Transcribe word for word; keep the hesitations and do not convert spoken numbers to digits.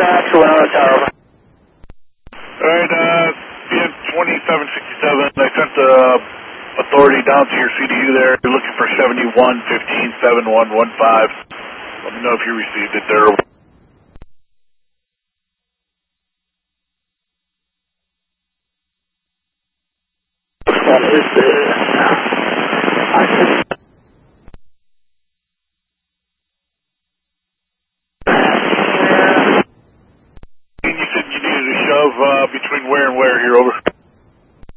Actual Winona Tower. Alright, uh, B M twenty-seven sixty-seven, I sent the authority down to your C D U there. You're looking for seventy-one fifteen seven one one five. Let me know if you received it there. That is the... You said you needed a shove uh, between where and where here, over?